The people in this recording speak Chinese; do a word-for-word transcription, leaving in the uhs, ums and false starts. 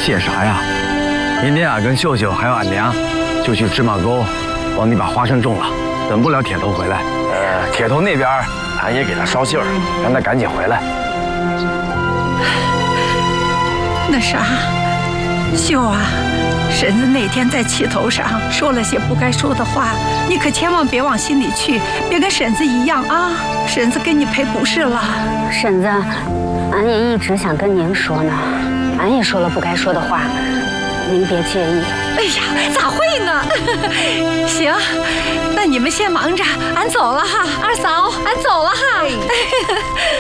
谢啥呀？明天俺跟秀秀还有俺娘就去芝麻沟帮你把花生种了，等不了铁头回来。呃，铁头那边俺也给他捎信儿，让他赶紧回来。 那啥，秀啊，婶子那天在气头上说了些不该说的话，你可千万别往心里去，别跟婶子一样啊！婶子给你赔不是了。 婶子，俺也一直想跟您说呢，俺也说了不该说的话，您别介意。 哎呀，咋会呢？行，那你们先忙着，俺走了哈，二嫂，俺走了哈。